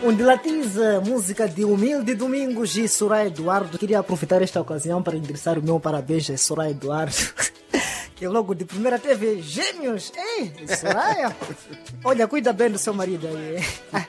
Um dilatiza música de Humilde Domingos e Soraya Eduardo. Queria aproveitar esta ocasião para endereçar o meu parabéns a Soraya Eduardo, que logo de primeira teve gêmeos. Ei, Soraya, olha, cuida bem do seu marido aí.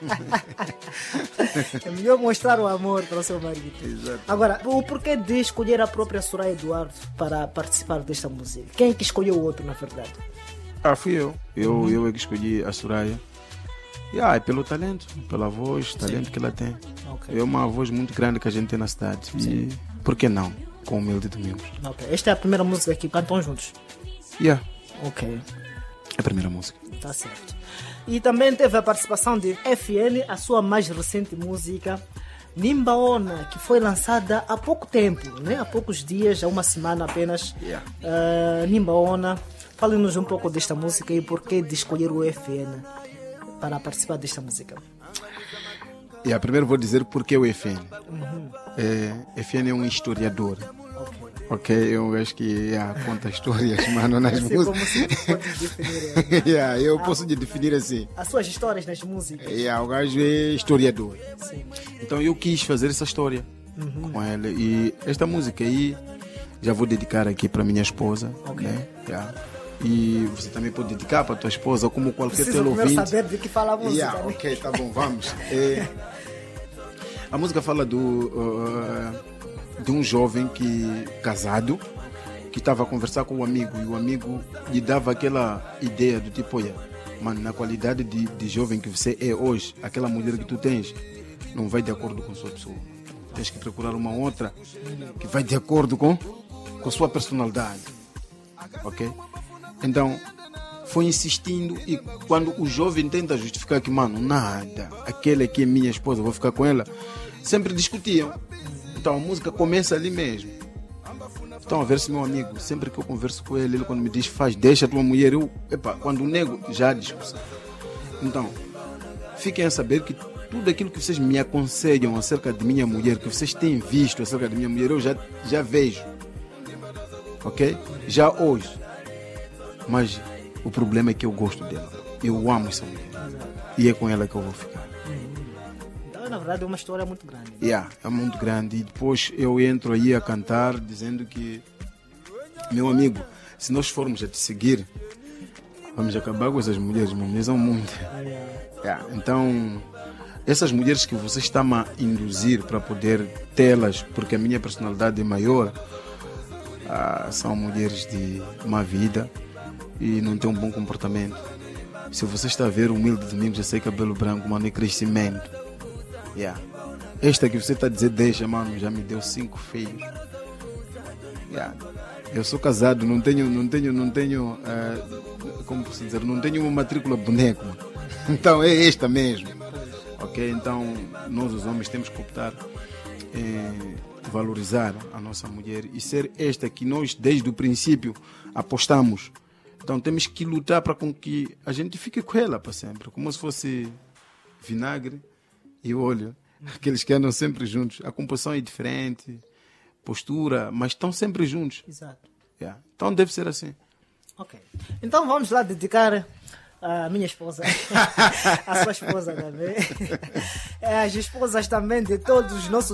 É melhor mostrar o amor para o seu marido. Exato. Agora, o porquê de escolher a própria Soraya Eduardo para participar desta música? Quem é que escolheu o outro, na verdade? Fui eu. Eu é que escolhi a Soraya. É pelo talento, pela voz, talento que ela tem. Okay. É uma voz muito grande que a gente tem na cidade. Sim. E por que não? Com Humilde Domingos. Okay. Esta é a primeira música que cantam juntos? Ok. É a primeira música. Tá certo. E também teve a participação de FN, a sua mais recente música, Nimbaona, que foi lançada há pouco tempo, né? Há poucos dias, há uma semana apenas. Nimbaona. Fale-nos um pouco desta música e por que de escolher o FN para participar desta música. Primeiro vou dizer porque o FN. FN é um historiador. Ok, eu acho que conta histórias, mano, nas músicas. Como se pode definir? Eu posso definir assim. As suas histórias nas músicas. O gajo é historiador. Sim. Então eu quis fazer essa história com ele. E esta música aí já vou dedicar aqui para minha esposa. Ok. Né? E você também pode dedicar para tua esposa, como qualquer teleouvinte. Preciso saber de que fala a música. Né? Ok, tá bom, vamos. A música fala de um jovem casado que estava a conversar com o amigo, e o amigo lhe dava aquela ideia do tipo, olha, mano, na qualidade de jovem que você é hoje, aquela mulher que tu tens não vai de acordo com a sua pessoa. Tens que procurar uma outra que vai de acordo com a sua personalidade. Ok? Então, foi insistindo, e quando o jovem tenta justificar que, mano, nada, aquela aqui é minha esposa, vou ficar com ela, sempre discutiam. Então a música começa ali mesmo. Então, a ver se meu amigo, sempre que eu converso com ele, quando me diz, deixa a tua mulher, quando o nego, já há discussão. Então, fiquem a saber que tudo aquilo que vocês me aconselham acerca de minha mulher, que vocês têm visto acerca de minha mulher, eu já vejo. Ok? Já hoje. Mas o problema é que eu gosto dela. Eu amo essa mulher. E é com ela que eu vou ficar. Então, na verdade, é uma história muito grande. É muito grande. E depois eu entro aí a cantar, dizendo que, meu amigo, se nós formos a te seguir, vamos acabar com essas mulheres. Mulheres são muito. Então, essas mulheres que você está-me a induzir para poder tê-las, porque a minha personalidade é maior, são mulheres de má vida e não tem um bom comportamento. Se você está a ver o Humilde Domingos, já sei cabelo branco, mano, é crescimento. Esta que você está a dizer, deixa, mano, já me deu 5 filhos. Eu sou casado, não tenho como posso dizer, não tenho uma matrícula boneco, mano. Então é esta mesmo. Ok, então nós os homens temos que optar em valorizar a nossa mulher e ser esta que nós desde o princípio apostamos. Então temos que lutar para com que a gente fique com ela para sempre, como se fosse vinagre e óleo, aqueles que andam sempre juntos. A composição é diferente, postura, mas estão sempre juntos. Exato. Então deve ser assim. Ok. Então vamos lá dedicar a minha esposa, a sua esposa também, as esposas também de todos os nossos